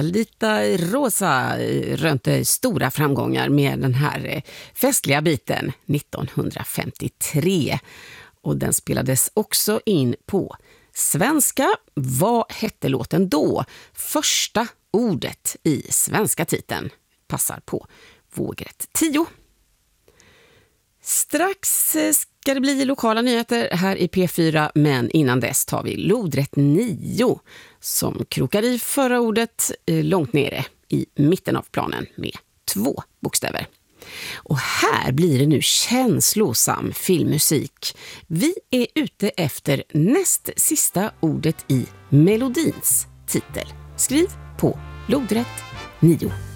Alita Rosa rönte stora framgångar med den här festliga biten 1953. Och den spelades också in på svenska. Vad hette låten då? Första ordet i svenska titeln passar på vågrätt 10. Strax ska det bli lokala nyheter här i P4, men innan dess tar vi lodrätt 9 som krokar i förra ordet långt nere i mitten av planen med 2 bokstäver. Och här blir det nu känslosam filmmusik. Vi är ute efter näst sista ordet i melodins titel. Skriv på lodrätt 9.